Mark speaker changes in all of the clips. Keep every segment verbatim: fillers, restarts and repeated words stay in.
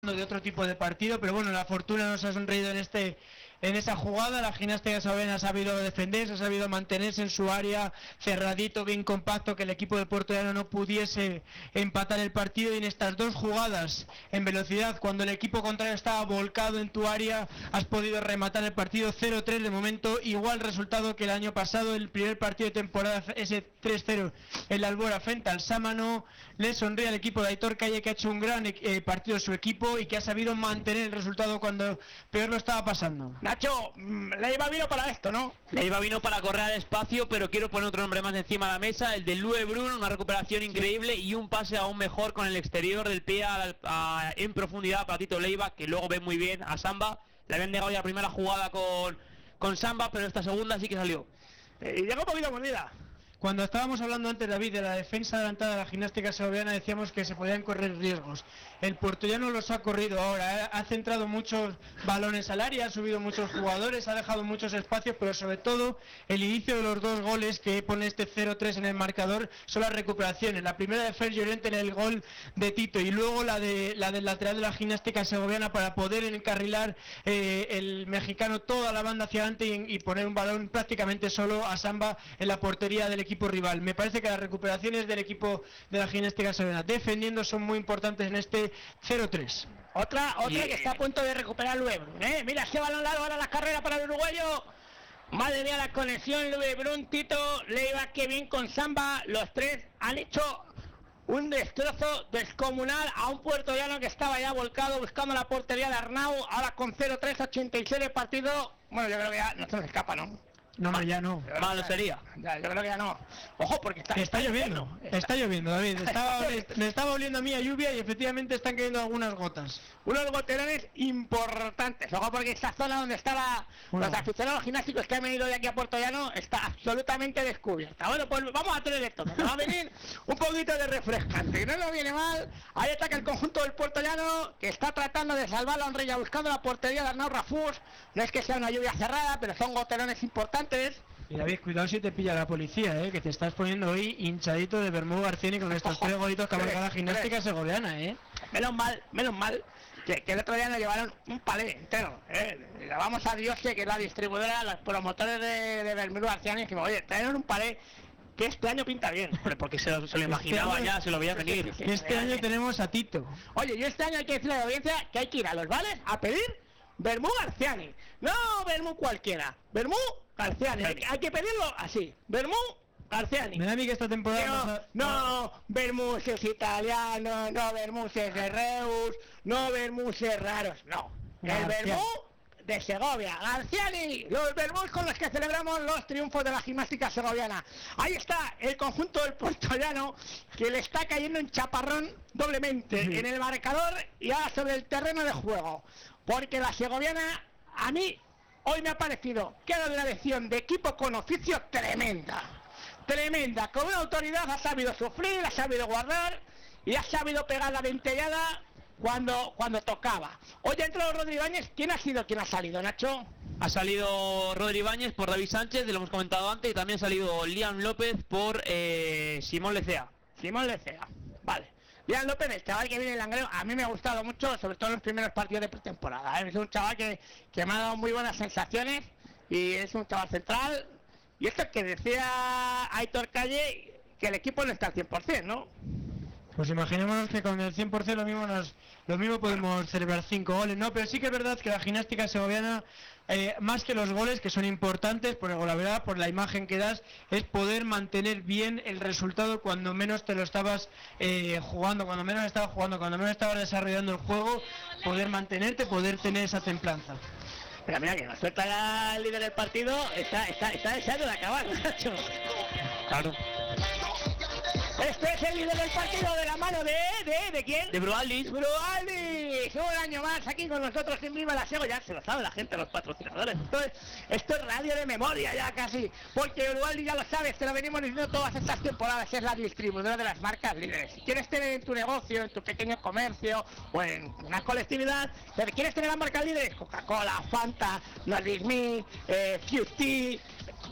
Speaker 1: de otro tipo de partido, pero bueno, la fortuna nos ha sonreído en este en esa jugada. La Gimnástica Segoviana ha sabido defenderse, ha sabido mantenerse en su área cerradito, bien compacto, que el equipo de Puerto Llano no pudiese empatar el partido, y en estas dos jugadas en velocidad, cuando el equipo contrario estaba volcado en tu área, has podido rematar el partido. Cero tres de momento, igual resultado que el año pasado, el primer partido de temporada, ese tres cero en la Albora frente al Sámano. Le sonríe al equipo de Aitor Calle, que ha hecho un gran eh, partido de su equipo y que ha sabido mantener el resultado cuando peor lo estaba pasando.
Speaker 2: Nacho, Leiva vino para esto, ¿no?
Speaker 3: Leiva vino para correr al espacio, pero quiero poner otro nombre más encima de la mesa, el de Lue Brun, una recuperación increíble y un pase aún mejor con el exterior del pie a, a, en profundidad para Tito Leiva, que luego ve muy bien a Samba. Le habían negado ya la primera jugada con, con Samba, pero esta segunda sí que salió.
Speaker 2: Eh, y llegó un poquito mordida.
Speaker 1: Cuando estábamos hablando antes, David, de la defensa adelantada de la Gimnástica Segoviana, decíamos que se podían correr riesgos. El puertollano los ha corrido ahora, ¿eh? Ha centrado muchos balones al área, ha subido muchos jugadores, ha dejado muchos espacios, pero sobre todo el inicio de los dos goles que pone este cero tres en el marcador son las recuperaciones. La primera de Fer Llorente en el gol de Tito, y luego la de la del lateral de la Gimnástica Segoviana para poder encarrilar eh, el mexicano toda la banda hacia adelante y, y poner un balón prácticamente solo a Samba en la portería del equipo equipo rival. Me parece que las recuperaciones del equipo de la Gimnástica Segoviana defendiendo son muy importantes en este cero tres.
Speaker 2: Otra, otra y... que está a punto de recuperar Lue Brun, ¿eh? Mira ese balón largo, ahora la carrera para el uruguayo. Madre mía, la conexión Lue Brun, Tito Leiva, que bien con Samba. Los tres han hecho un destrozo descomunal a un puertollano que estaba ya volcado buscando la portería de Arnau. Ahora con cero tres, ochenta y seis de partido. Bueno, yo creo que ya no se nos escapa, ¿no?
Speaker 1: No, no, ya no.
Speaker 3: Malo sería.
Speaker 2: Ya, yo creo que ya no. Ojo, porque está,
Speaker 1: está, está lloviendo. Está, está lloviendo, David. Estaba, me estaba oliendo a mí a lluvia y efectivamente están cayendo algunas gotas.
Speaker 2: Unos goterones importantes. Ojo, porque esta zona donde están bueno. los aficionados gimnásticos que han venido de aquí a Puerto Llano está absolutamente descubierta. Bueno, pues vamos a tener esto. Nos va a venir un poquito de refrescante. No nos viene mal. Ahí está que el conjunto del Puerto Llano, que está tratando de salvar la honrilla buscando la portería de Arnau Rafús. No es que sea una lluvia cerrada, pero son goterones importantes.
Speaker 1: Y David, cuidado si te pilla la policía, ¿eh? Que te estás poniendo hoy hinchadito de Bermú Garcini con estos tres golitos que ha marcado la Gimnástica Segoviana, ¿eh?
Speaker 2: Menos mal, menos mal que, que el otro día nos llevaron un palé entero, ¿eh? La vamos a Dios, que es la distribuidora, los promotores de, de Bermú Garcini, que oye, trajeron un palé que este año pinta bien.
Speaker 3: Porque se lo, se lo imaginaba este año, ya, se lo veía venir.
Speaker 1: Sí, sí, este año tenemos a Tito.
Speaker 2: Oye, y este año hay que decirle a la audiencia que hay que ir a los vales a pedir Bermú Garciani, no Bermú cualquiera, Bermú Garciani, hay, hay que pedirlo así, Bermú Garciani.
Speaker 1: Me da a mí que esta temporada
Speaker 2: no, no, Bermú es italiano, no Bermú es de Reus, no Bermú es raros, no, el Bermú de Segovia, Garciani, los Bermús con los que celebramos los triunfos de la Gimnástica Segoviana. Ahí está el conjunto del puertollano que le está cayendo en chaparrón doblemente sí. en el marcador y ahora sobre el terreno de juego, porque la segoviana a mí hoy me ha parecido que era una lección de equipo con oficio tremenda, tremenda, con una autoridad, ha sabido sufrir, ha sabido guardar y ha sabido pegar la dentellada cuando cuando tocaba. Hoy ha entrado Rodri Ibáñez. ¿Quién ha sido quien ha salido, Nacho?
Speaker 3: Ha salido Rodri Ibáñez por David Sánchez, lo hemos comentado antes, y también ha salido Liam López por eh, Simón Lecea.
Speaker 2: Simón Lecea, vale. Liam López, el chaval que viene en Langreo, a mí me ha gustado mucho, sobre todo en los primeros partidos de pretemporada, ¿eh? Es un chaval que, que me ha dado muy buenas sensaciones y es un chaval central. Y esto que decía Aitor Calle, que el equipo no está al cien por ciento, ¿no?
Speaker 1: Pues imaginémonos que con el cien por ciento lo mismo nos, lo mismo podemos celebrar cinco goles, ¿no? Pero sí que es verdad que la Gimnástica Segoviana, eh, más que los goles, que son importantes, por la verdad, por la imagen que das, es poder mantener bien el resultado cuando menos te lo estabas eh, jugando, cuando menos estabas jugando, cuando menos estabas desarrollando el juego, poder mantenerte, poder tener esa templanza.
Speaker 2: Pero mira que nos suelta ya el líder del partido, está, está, está deseando de acabar, muchacho.
Speaker 3: Claro.
Speaker 2: Este es el líder del partido de la mano de... ¿De, de quién?
Speaker 3: De Brualdis.
Speaker 2: Brualdis, un año más aquí con nosotros en Viva la Sego. Ya se lo sabe la gente, los patrocinadores. Esto es, esto es radio de memoria ya casi. Porque Brualdis, ya lo sabes, te lo venimos diciendo todas estas temporadas, es la distribuidora de las marcas líderes. Si quieres tener en tu negocio, en tu pequeño comercio o en una colectividad, ¿quieres tener las marcas líderes? Coca-Cola, Fanta, Nordic Milk, eh, Fusti...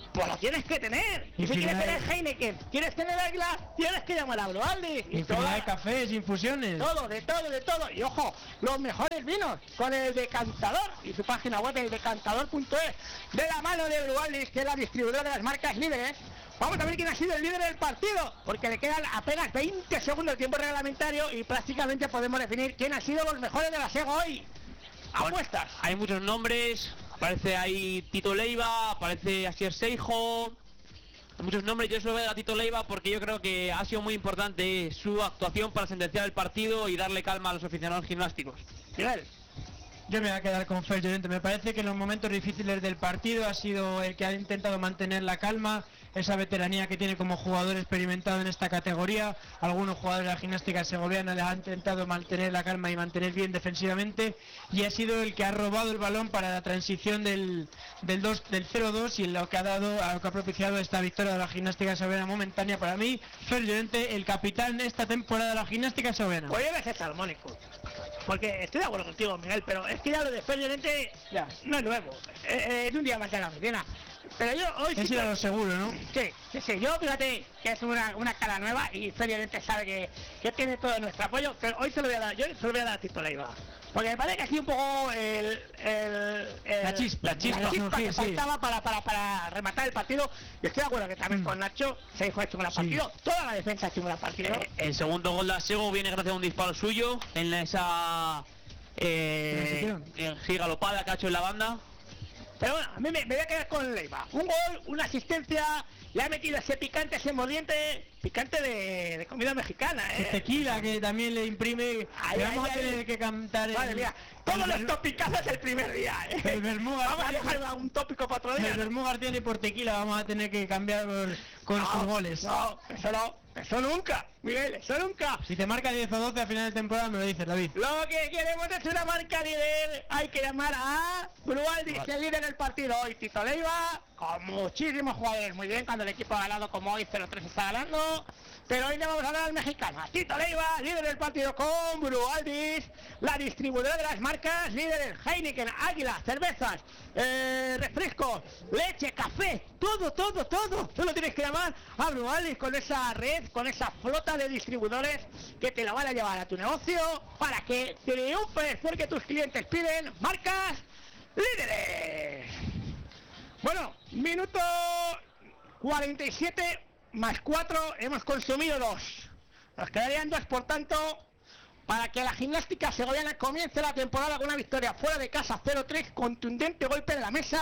Speaker 2: pues lo tienes que tener. Y si quieres tener Heineken, quieres tener Águila, tienes que llamar a Brualdis.
Speaker 1: Infinidad de cafés, infusiones.
Speaker 2: Todo, de todo, de todo. Y ojo, los mejores vinos con el Decantador y su página web, el decantador punto es, de la mano de Brualdis, que es la distribuidora de las marcas líderes. Vamos a ver quién ha sido el líder del partido, porque le quedan apenas veinte segundos de tiempo reglamentario y prácticamente podemos definir quién ha sido los mejores de la SEGO hoy. Apuestas.
Speaker 3: Bueno, hay muchos nombres, aparece ahí Tito Leiva, aparece Asier Seijo, hay muchos nombres. Yo solo voy a dar a Tito Leiva porque yo creo que ha sido muy importante su actuación para sentenciar el partido y darle calma a los aficionados gimnásticos.
Speaker 2: Miguel.
Speaker 1: Yo me voy a quedar con Fer Llorente. Me parece que en los momentos difíciles del partido ha sido el que ha intentado mantener la calma, esa veteranía que tiene como jugador experimentado en esta categoría. Algunos jugadores de la gimnástica segoviana les han intentado mantener la calma y mantener bien defensivamente, y ha sido el que ha robado el balón para la transición del, del, dos, del cero dos, y lo que ha dado, a lo que ha propiciado esta victoria de la gimnástica segoviana momentánea. Para mí, Fer Llorente, el capitán de esta temporada de la gimnástica segoviana.
Speaker 2: Pues yo voy a ser salmónico, porque estoy de acuerdo contigo, Miguel, pero es que ya lo de Fer Llorente ya no es nuevo, es un día más de la oficina. Pero yo hoy
Speaker 1: sí, lo seguro, ¿no?
Speaker 2: Sí, sí, sí, yo fíjate que es una, una cara nueva y Fer Llorente sabe que, que tiene todo nuestro apoyo, pero hoy se lo voy a dar, yo se lo voy a dar a Tito Leiva. Porque me parece que aquí un poco el, el, el
Speaker 1: la chispa,
Speaker 2: la chispa, la chispa que
Speaker 1: sí,
Speaker 2: faltaba sí. para, para, para rematar el partido. Y estoy de acuerdo que también mm. con Nacho se ha hecho un gran partido, sí. Toda la defensa ha hecho un gran partido.
Speaker 3: Eh, el segundo gol de la SEGO viene gracias a un disparo suyo en esa eh, gigalopada que ha hecho en la banda.
Speaker 2: Pero bueno, a mí me, me voy a quedar con Leiva. Un gol, una asistencia, le ha metido ese picante, ese moliente, picante de, de comida mexicana, ¿eh?
Speaker 1: El tequila que también le imprime.
Speaker 2: Ay,
Speaker 1: vamos
Speaker 2: ay,
Speaker 1: a tener
Speaker 2: ay.
Speaker 1: que cantar.
Speaker 2: Madre
Speaker 1: el,
Speaker 2: mía, todos los topicazos el primer día, ¿eh?
Speaker 1: El Bermuda,
Speaker 2: vamos a dejar un tópico para otro día.
Speaker 1: El Bermuda tiene por tequila, vamos a tener que cambiar por, con
Speaker 2: no,
Speaker 1: sus goles.
Speaker 2: No, eso no. Eso nunca, Miguel, eso nunca.
Speaker 1: Si te marca diez o doce a final de temporada me lo dices, David.
Speaker 2: Lo que queremos es una marca líder. Hay que llamar a Brualdis, vale. El líder del partido hoy, Tito Leiva, con muchísimos jugadores muy bien, cuando el equipo ha ganado como hoy cero tres está ganando. Pero hoy le vamos a hablar al mexicano, a Tito Leiva, líder del partido con Brualdis, la distribuidora de las marcas, líderes Heineken, Águila, cervezas, eh, refrescos, leche, café, todo, todo, todo. Solo tienes que llamar a Brualdis con esa red, con esa flota de distribuidores que te la van a llevar a tu negocio para que triunfes, porque tus clientes piden marcas líderes. Bueno, minuto cuarenta y siete más cuatro, hemos consumido dos. Nos quedarían dos, por tanto, para que la gimnástica segoviana comience la temporada con una victoria fuera de casa cero tres, contundente golpe en la mesa.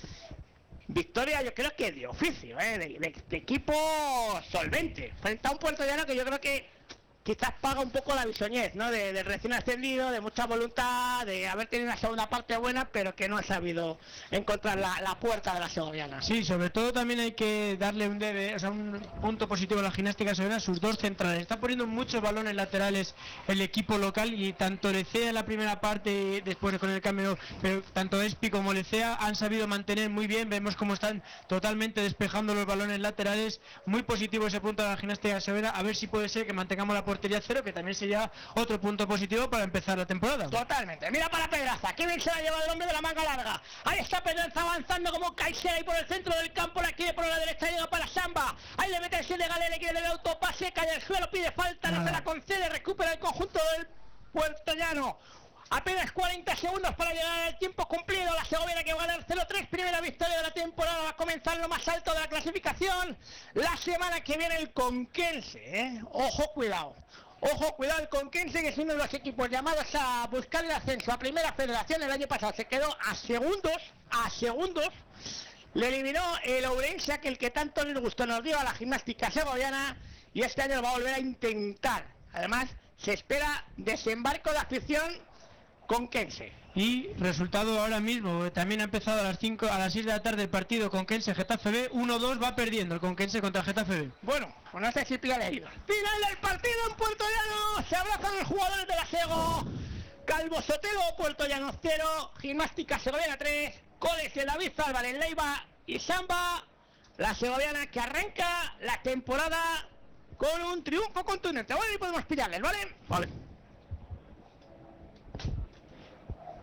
Speaker 2: Victoria, yo creo que de oficio, ¿eh? de, de, de equipo solvente, frente a un puertollano que yo creo que quizás paga un poco la bisoñez, ¿no? De, de recién ascendido, de mucha voluntad, de haber tenido una segunda parte buena, pero que no ha sabido encontrar la, la puerta de la segoviana.
Speaker 1: Sí, sobre todo también hay que darle un debe, o sea, un punto positivo a la gimnástica segoviana, sus dos centrales. Está poniendo muchos balones laterales el equipo local, y tanto Lecea en la primera parte, después con el cambio, pero tanto Espi como Lecea han sabido mantener muy bien. Vemos cómo están totalmente despejando los balones laterales. Muy positivo ese punto de la gimnástica segoviana. A ver si puede ser que mantengamos la portería cero, que también sería otro punto positivo para empezar la temporada.
Speaker 2: Totalmente. Mira para Pedraza, que bien se la lleva el hombre de la manga larga. Ahí está Pedraza avanzando como Caicedo ahí por el centro del campo, la quiere por la derecha, llega para Samba. Ahí le mete el Senegalés, le quiere el autopase, cae al suelo, pide falta, no, no se la concede, recupera el conjunto del puertollano. Apenas cuarenta segundos para llegar al tiempo cumplido. La segoviana que va a ganar cero tres, primera victoria de la temporada, va a comenzar lo más alto de la clasificación. La semana que viene el Conquense, ¿eh? Ojo, cuidado. Ojo, cuidado, el Conquense, que es uno de los equipos llamados a buscar el ascenso a Primera Federación. El año pasado se quedó a segundos, a segundos. Le eliminó el Ourense, que el que tanto les gustó nos dio a la gimnástica segoviana, y este año lo va a volver a intentar. Además, se espera desembarco de afición conquense.
Speaker 1: Y resultado ahora mismo, también ha empezado a las cinco, a las seis de la tarde el partido Conquense Getafe B, uno dos, va perdiendo el Conquense contra Getafe B.
Speaker 2: Bueno, pues no sé si pilla leído. Final del partido en Puertollano, se abrazan los jugadores de la Sego. Calvo Sotelo, Puertollano cero, Gimnástica Segoviana tres, goles de David Álvarez, Leiva y Samba. La segoviana que arranca la temporada con un triunfo contundente. Bueno, y podemos pillarles, ¿vale?
Speaker 1: Vale.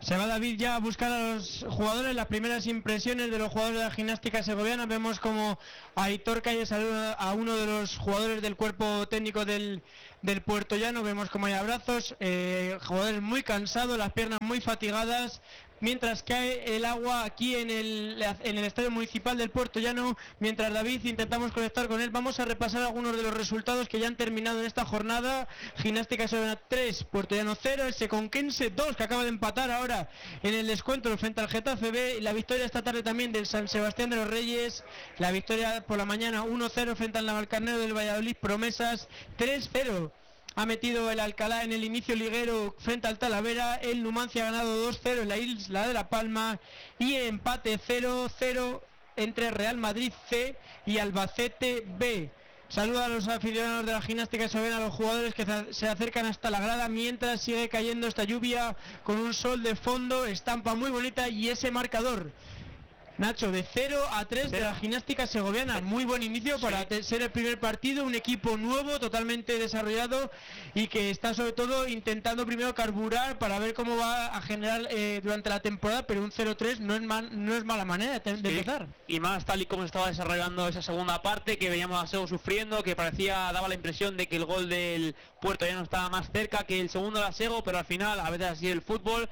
Speaker 1: Se va David ya a buscar a los jugadores, las primeras impresiones de los jugadores de la gimnástica segoviana. Vemos como Aitor Calle saluda a uno de los jugadores del cuerpo técnico del, del puertollano. Vemos como hay abrazos, eh, jugadores muy cansados, las piernas muy fatigadas, mientras cae el agua aquí en el, en el estadio municipal del puertollano. Mientras David intentamos conectar con él, vamos a repasar algunos de los resultados que ya han terminado en esta jornada. Gimnástica segoviana tres, puertollano cero, el Seconquense dos, que acaba de empatar ahora en el descuento frente al Getafe B, y la victoria esta tarde también del San Sebastián de los Reyes, la victoria por la mañana uno cero frente al Navalcarnero del Valladolid Promesas, tres cero ha metido el Alcalá en el inicio liguero frente al Talavera, el Numancia ha ganado dos cero en la isla de La Palma, y empate cero cero entre Real Madrid C y Albacete B. Saluda a los aficionados de la gimnástica segoviana, a los jugadores que se acercan hasta la grada mientras sigue cayendo esta lluvia con un sol de fondo, estampa muy bonita y ese marcador, Nacho, de cero a tres de la gimnástica segoviana. Muy buen inicio para sí. ser el primer partido, un equipo nuevo, totalmente desarrollado y que está sobre todo intentando primero carburar para ver cómo va a generar eh, durante la temporada, pero un cero tres no es mal, no es mala manera de, de sí. empezar.
Speaker 3: Y más tal y como estaba desarrollando esa segunda parte, que veíamos a Sego sufriendo, que parecía, daba la impresión de que el gol del Puerto ya no estaba más cerca que el segundo era Sego, pero al final a veces así el fútbol.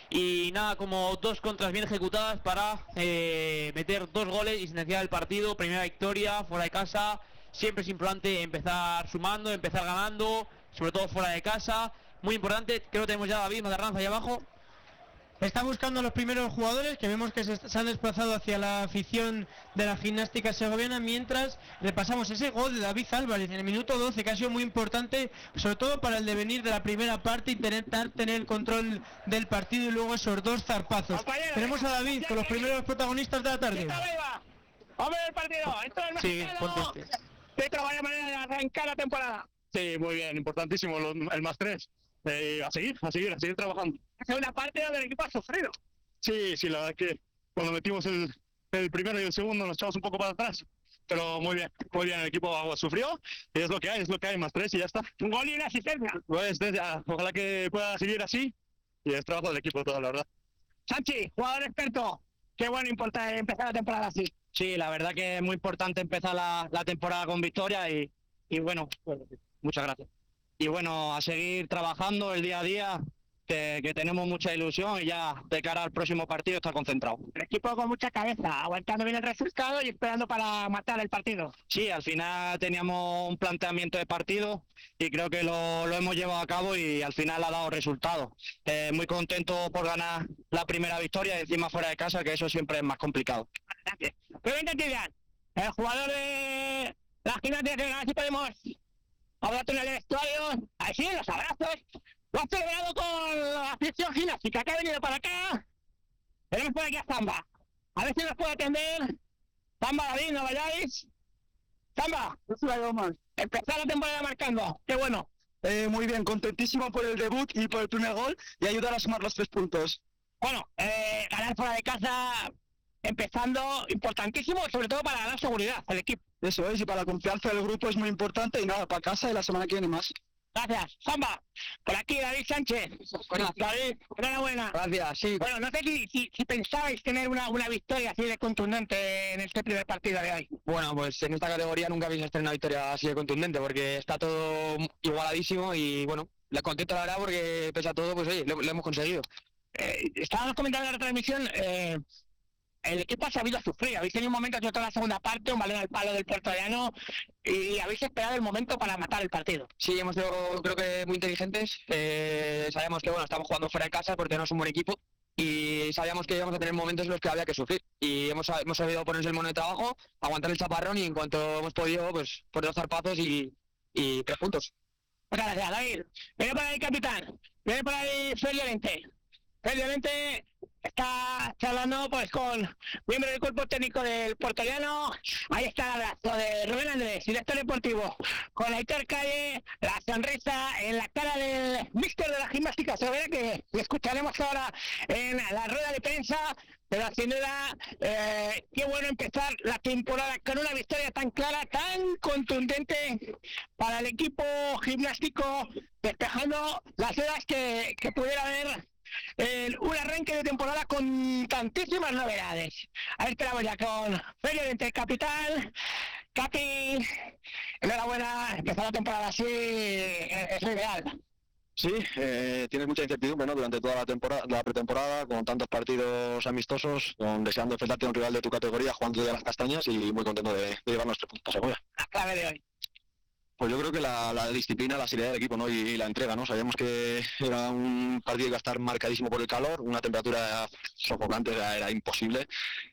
Speaker 3: Y nada, como dos contras bien ejecutadas para eh, meter dos goles y sentenciar el partido. Primera victoria fuera de casa. Siempre es importante empezar sumando, empezar ganando, sobre todo fuera de casa. Muy importante. Creo que tenemos ya a David Matarranza ahí abajo.
Speaker 1: Está buscando a los primeros jugadores, que vemos que se, se han desplazado hacia la afición de la gimnástica segoviana, mientras repasamos ese gol de David Álvarez en el minuto doce, que ha sido muy importante, sobre todo para el devenir de la primera parte, intentar tener el control del partido y luego esos dos zarpazos. Compañero, tenemos a David con los primeros protagonistas de la tarde.
Speaker 2: ¡Hombre del partido! Esto es el
Speaker 3: sí,
Speaker 2: de otra manera de arrancar la temporada.
Speaker 4: Sí, muy bien, importantísimo, el más tres. Eh, a seguir, a seguir, a seguir trabajando.
Speaker 2: Es una parte donde el equipo ha sufrido.
Speaker 4: Sí, sí, la verdad es que cuando metimos el, el primero y el segundo nos echamos un poco para atrás. Pero muy bien, muy bien, el equipo sufrió y es lo que hay, es lo que hay, más tres y ya está.
Speaker 2: Un gol y una asistencia.
Speaker 4: Pues ya, ojalá que pueda seguir así y es trabajo del equipo todo, la verdad.
Speaker 2: Sanchi, jugador experto, qué bueno importa empezar la temporada así.
Speaker 5: Sí, la verdad que es muy importante empezar la, la temporada con victoria y, y bueno, pues, muchas gracias. Y bueno, a seguir trabajando el día a día, que, que tenemos mucha ilusión y ya de cara al próximo partido estar concentrado.
Speaker 2: El equipo con mucha cabeza, aguantando bien el resultado y esperando para matar el partido.
Speaker 5: Sí, al final teníamos un planteamiento de partido y creo que lo, lo hemos llevado a cabo y al final ha dado resultado. Eh, muy contento por ganar la primera victoria y encima fuera de casa, que eso siempre es más complicado.
Speaker 2: Gracias. Pregunta, Tibian, el jugador de la gimnasia, a ver si podemos... Abrazo en el vestuario, así, los abrazos. Lo has celebrado con la afición gimnástica que ha venido para acá. Tenemos por aquí a Zamba. A ver si nos puede atender. Zamba, David, no vayáis. Zamba, empezar la temporada marcando. Qué bueno.
Speaker 6: Eh, muy bien, contentísimo por el debut y por el primer gol y ayudar a sumar los tres puntos.
Speaker 2: Bueno, eh, ganar fuera de casa, empezando, importantísimo, sobre todo para ganar seguridad al equipo.
Speaker 6: Eso es, y para la confianza del grupo es muy importante y nada, para casa y la semana que viene más.
Speaker 2: Gracias. Zamba, por aquí David Sánchez. Bueno, David, enhorabuena.
Speaker 6: Gracias, sí.
Speaker 2: Bueno, no sé si, si, si pensabais tener una, una victoria así de contundente en este primer partido de hoy.
Speaker 5: Bueno, pues en esta categoría nunca habéis tenido una victoria así de contundente porque está todo igualadísimo y bueno, le contento la verdad porque pese a todo, pues oye, lo, lo hemos conseguido.
Speaker 2: Eh, estábamos comentando en la transmisión, eh, el equipo ha sabido sufrir. Habéis tenido un momento, sobre todo en la segunda parte, un balón al palo del puertollano y habéis esperado el momento para matar el partido.
Speaker 5: Sí, hemos sido, creo que muy inteligentes. Eh, sabíamos que bueno, estamos jugando fuera de casa porque tenemos un buen equipo y sabíamos que íbamos a tener momentos en los que había que sufrir. Y hemos, hemos sabido ponernos el mono de trabajo, aguantar el chaparrón y en cuanto hemos podido, pues por dos zarpazos y, y tres puntos.
Speaker 2: Muchas gracias, David. Viene por ahí, capitán. Viene por ahí, Fred Llorente. Fred Llorente está charlando pues con miembro del cuerpo técnico del puertollano. Ahí está el abrazo de Rubén Andrés, director deportivo, con Aitor Calle, la sonrisa en la cara del míster de la gimnástica segoviana, que escucharemos ahora en la rueda de prensa. Pero sin duda, eh, qué bueno empezar la temporada con una victoria tan clara, tan contundente para el equipo gimnástico, despejando las dudas que, que pudiera haber en un un arranque de temporada con tantísimas novedades. A ver, esperamos ya con Ferio entre el capitán. Capi, enhorabuena, empezar la temporada así es lo ideal.
Speaker 6: Sí, eh, tienes mucha incertidumbre, ¿no? Durante toda la temporada, la pretemporada, con tantos partidos amistosos, con deseando enfrentarte a un rival de tu categoría, jugando ya las castañas y muy contento de, de llevarnos tres puntos a Segovia.
Speaker 2: La clave de hoy.
Speaker 6: Pues yo creo que la, la disciplina, la seriedad del equipo, ¿no? Y, y la entrega, ¿no? Sabíamos que era un partido que iba a estar marcadísimo por el calor, una temperatura sofocante, era, era imposible.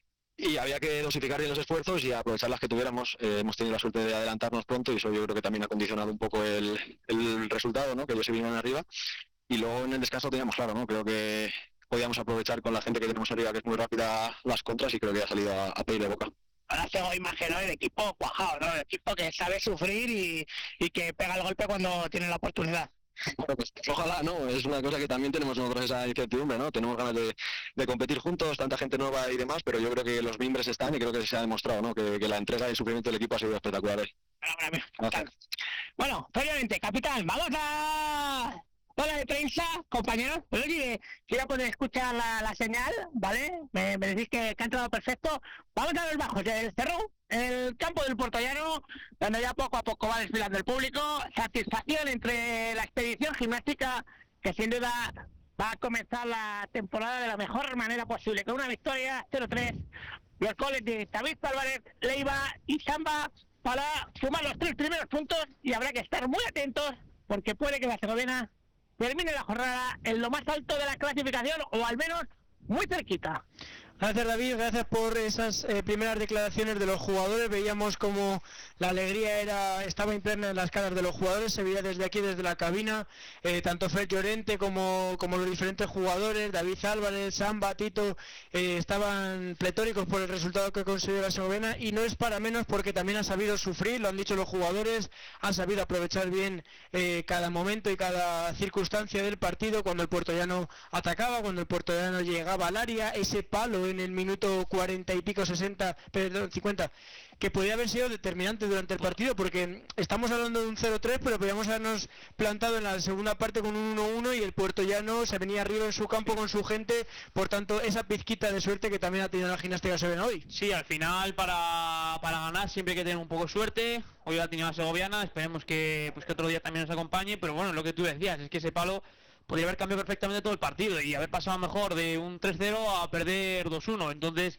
Speaker 6: Y había que dosificar bien los esfuerzos y aprovechar las que tuviéramos. Eh, hemos tenido la suerte de adelantarnos pronto y eso yo creo que también ha condicionado un poco el, el resultado, ¿no? Que ellos se vinieron arriba. Y luego en el descanso teníamos claro, ¿no? Creo que podíamos aprovechar con la gente que tenemos arriba, que es muy rápida, las contras y creo que ha salido a, a pedir de boca.
Speaker 2: Ahora tengo imagen, ¿no? El equipo cuajado, ¿no? El equipo que sabe sufrir y, y que pega el golpe cuando tiene la oportunidad.
Speaker 6: Bueno, pues ojalá, ¿no? Es una cosa que también tenemos nosotros esa incertidumbre, ¿no? Tenemos ganas de, de competir juntos, tanta gente nueva y demás, pero yo creo que los mimbres están y creo que se ha demostrado, ¿no? Que, que la entrega y el sufrimiento del equipo ha sido espectacular hoy.
Speaker 2: Bueno, bueno, previamente, capitán, vamos a... Hola de prensa, compañeros. Pues oye, quiero poder escuchar la, la señal, ¿vale? Me, me decís que, que ha entrado perfecto. Vamos a los bajos del Cerro, el campo del Puerto Llano, donde ya poco a poco va desfilando el público. Satisfacción entre la expedición gimnástica, que sin duda va a comenzar la temporada de la mejor manera posible, con una victoria cero tres. Los goles de David Álvarez, Leiva y Samba para sumar los tres primeros puntos, y habrá que estar muy atentos porque puede que la segoviana termine la jornada en lo más alto de la clasificación o al menos muy cerquita.
Speaker 1: Gracias, David, gracias por esas eh, primeras declaraciones de los jugadores. Veíamos como la alegría era estaba interna en las caras de los jugadores, se veía desde aquí, desde la cabina, eh, tanto Fer Llorente como, como los diferentes jugadores, David Álvarez, Samba, Tito, eh, estaban pletóricos por el resultado que consiguió la segoviana, y no es para menos porque también han sabido sufrir, lo han dicho los jugadores, han sabido aprovechar bien eh, cada momento y cada circunstancia del partido, cuando el puertollano atacaba, cuando el puertollano llegaba al área, ese palo en el minuto cuarenta y pico, sesenta, perdón, cincuenta, que podía haber sido determinante durante el partido, porque estamos hablando de un cero tres, pero podíamos habernos plantado en la segunda parte con un uno uno y el puertollano se venía arriba en su campo con su gente, por tanto esa pizquita de suerte que también ha tenido la gimnástica segoviana hoy.
Speaker 3: Sí, al final para, para ganar siempre hay que tener un poco de suerte. Hoy ha tenido la segoviana, esperemos que, pues, que otro día también nos acompañe, pero bueno, lo que tú decías es que ese palo podría haber cambiado perfectamente todo el partido y haber pasado mejor de un tres cero a perder dos uno. Entonces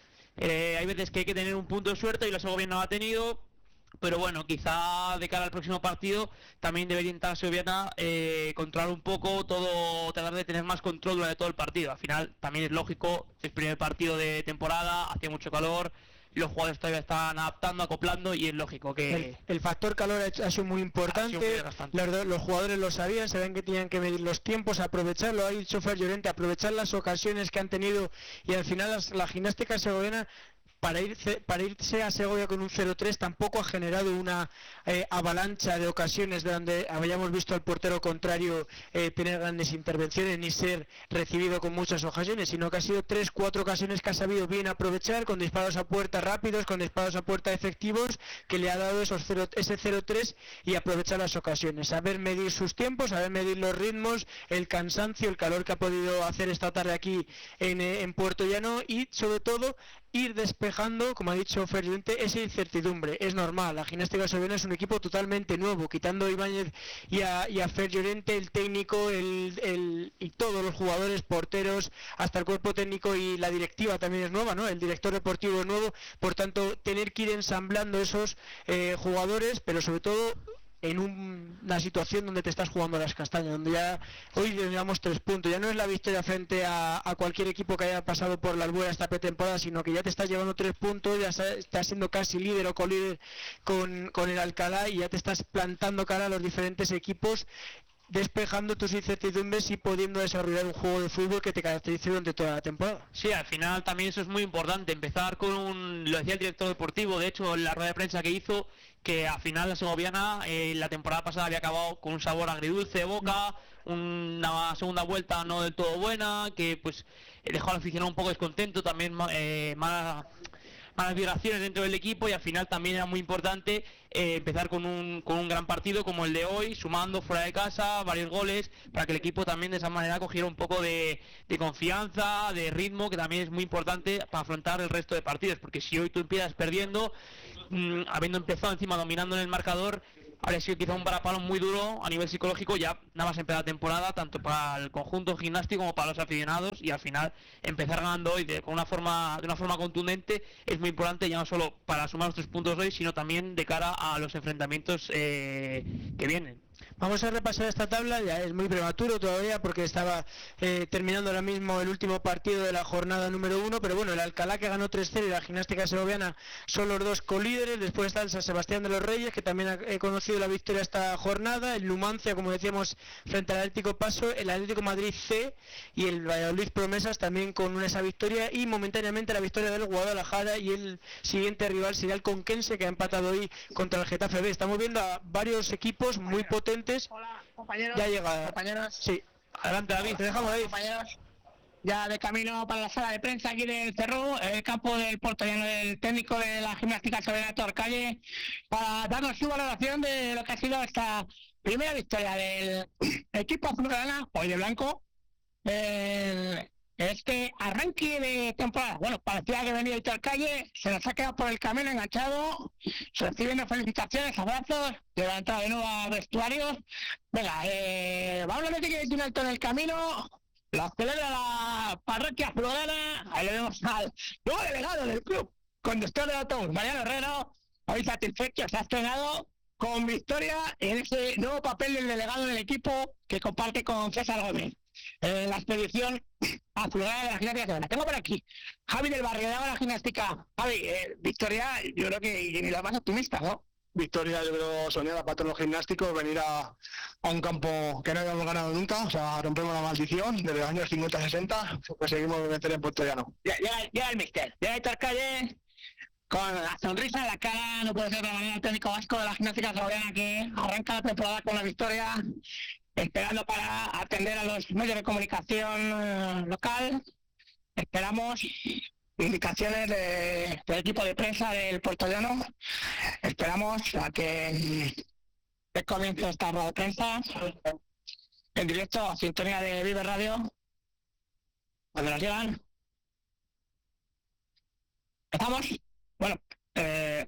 Speaker 3: eh, hay veces que hay que tener un punto de suerte y la segoviana no ha tenido, pero bueno, quizá de cara al próximo partido también debería intentar la segoviana eh, controlar un poco todo, tratar de tener más control durante todo el partido. Al final también es lógico, es el primer partido de temporada, hacía mucho calor, los jugadores todavía están adaptando, acoplando, y es lógico que...
Speaker 1: El, el factor calor ha, ha sido muy importante, sido muy los, los jugadores lo sabían, sabían que tenían que medir los tiempos, aprovecharlo, ha dicho Fer Llorente, aprovechar las ocasiones que han tenido, y al final las, la gimnástica segoviana, para irse, para irse a Segovia con un cero tres tampoco ha generado una eh, avalancha de ocasiones donde habíamos visto al portero contrario eh, tener grandes intervenciones ni ser recibido con muchas ocasiones, sino que ha sido tres, cuatro ocasiones que ha sabido bien aprovechar, con disparos a puerta rápidos, con disparos a puerta efectivos, que le ha dado esos cero, ese cero tres, y aprovechar las ocasiones, saber medir sus tiempos, saber medir los ritmos, el cansancio, el calor que ha podido hacer esta tarde aquí en, en Puerto Llano, y sobre todo ir despejando, como ha dicho Fer Llorente, esa incertidumbre. Es normal, la gimnástica segoviana es un equipo totalmente nuevo, quitando a Ibáñez y a, y a Fer Llorente, el técnico el, el, y todos los jugadores, porteros, hasta el cuerpo técnico y la directiva también es nueva, ¿no? El director deportivo es nuevo, por tanto, tener que ir ensamblando esos eh, jugadores, pero sobre todo en un, una situación donde te estás jugando las castañas, donde ya hoy llevamos tres puntos, ya no es la victoria frente a, a cualquier equipo que haya pasado por la Albuera esta pretemporada, sino que ya te estás llevando tres puntos, ya estás siendo casi líder o colíder con, con el Alcalá, y ya te estás plantando cara a los diferentes equipos, despejando tus incertidumbres y pudiendo desarrollar un juego de fútbol que te caracterice durante toda la temporada.
Speaker 3: Sí, al final también eso es muy importante, empezar con un, lo decía el director deportivo, de hecho en la rueda de prensa que hizo, que al final la segoviana eh, la temporada pasada había acabado con un sabor agridulce de boca, una segunda vuelta no del todo buena, que pues dejó al aficionado un poco descontento, también eh, malas, malas vibraciones dentro del equipo, y al final también era muy importante eh, empezar con un, con un gran partido como el de hoy, sumando fuera de casa varios goles, para que el equipo también de esa manera cogiera un poco de, de confianza, de ritmo, que también es muy importante para afrontar el resto de partidos, porque si hoy tú empiezas perdiendo, mmm, habiendo empezado encima dominando en el marcador, habría sido quizá un varapalo muy duro a nivel psicológico, ya nada más empezar la temporada, tanto para el conjunto gimnástico como para los aficionados, y al final empezar ganando hoy de, con una forma, de una forma contundente es muy importante, ya no solo para sumar los tres puntos hoy, sino también de cara a los enfrentamientos eh, que vienen.
Speaker 1: Vamos a repasar esta tabla, ya es muy prematuro todavía porque estaba eh, terminando ahora mismo el último partido de la jornada número uno, pero bueno, el Alcalá que ganó tres cero y la Gimnástica Segoviana son los dos colíderes. Después está el San Sebastián de los Reyes, que también ha eh, conocido la victoria esta jornada, el Numancia, como decíamos, frente al Atlético Paso, el Atlético Madrid C y el Valladolid Promesas también con esa victoria, y momentáneamente la victoria del Guadalajara, y el siguiente rival sería el Conquense, que ha empatado hoy contra el Getafe B. Estamos viendo a varios equipos muy potentes.
Speaker 2: Hola, compañeros.
Speaker 1: Ya llega.
Speaker 2: Compañeros.
Speaker 1: Sí. Adelante, David. Te dejamos, David.
Speaker 2: Compañeros. Ya de camino para la sala de prensa aquí del Cerrú, el campo del portollano del técnico de la Gimnástica Segoviana Torcalle, para darnos su valoración de lo que ha sido esta primera victoria del equipo azulgrana, hoy de blanco, en este arranque de temporada. Bueno, parecía que venía el Torcalle, se nos ha quedado por el camino enganchado, recibiendo felicitaciones, abrazos, de la entrada de nuevo a vestuarios. Venga, eh, vamos a ver que tiene alto en el camino. La celebra la parroquia azulgrana. Ahí le vemos al nuevo delegado del club, conductor del autobús, Mariano Herrero. Hoy satisfecho, se ha estrenado con victoria en ese nuevo papel del delegado del equipo que comparte con César Gómez en la expedición azulgrana de la Gimnástica Segoviana. Tengo por aquí Javi del Barrio de la Gimnástica. Javi, eh, victoria, yo creo que ni la más optimista, ¿no?
Speaker 7: Victoria, yo creo, soñada para todos los gimnásticos, venir a, a un campo que no habíamos ganado nunca, o sea, rompemos la maldición desde los años cincuenta a sesenta, conseguimos vencer en Puerto Llano.
Speaker 2: Llega, llega el míster, llega el Torcalle con la sonrisa en la cara, no puede ser de otra manera, el técnico vasco de la Gimnástica Segoviana, que arranca la temporada con la victoria, esperando para atender a los medios de comunicación eh, local. Esperamos indicaciones de, del equipo de prensa del portollano. Esperamos a que, que comience esta rueda de prensa en directo a sintonía de Vive Radio. Cuando nos llegan. ¿Estamos? Bueno, eh,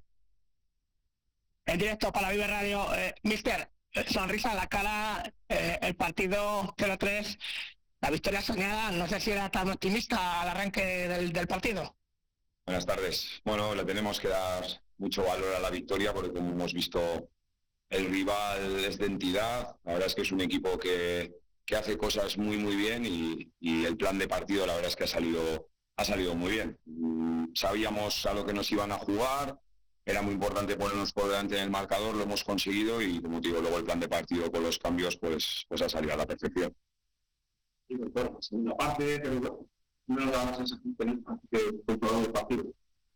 Speaker 2: en directo para Vive Radio. Eh, Mister, sonrisa en la cara, eh, el partido cero tres. La victoria soñada, no sé si era tan optimista al arranque del, del partido.
Speaker 8: Buenas tardes. Bueno, le tenemos que dar mucho valor a la victoria porque, como hemos visto, el rival es de entidad. La verdad es que es un equipo que, que hace cosas muy, muy bien y, y el plan de partido, la verdad es que ha salido, ha salido muy bien. Sabíamos a lo que nos iban a jugar, era muy importante ponernos por delante en el marcador, lo hemos conseguido y, como te digo, luego el plan de partido con los cambios pues, pues ha salido a la perfección.
Speaker 9: Y bueno, segunda parte, pero no da la sensación que controlamos el partido.